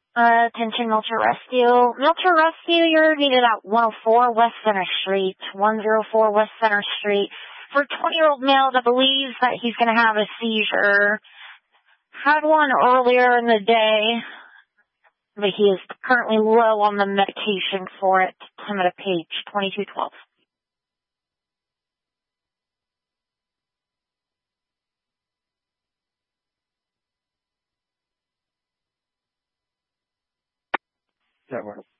Attention Milter Rescue. Milter Rescue, you're needed at 104 West Center Street, 104 West Center Street. For a 20-year-old male that believes that he's going to have a seizure. Had one earlier in the day, but he is currently low on the medication for it. Him at a page 2212. That works.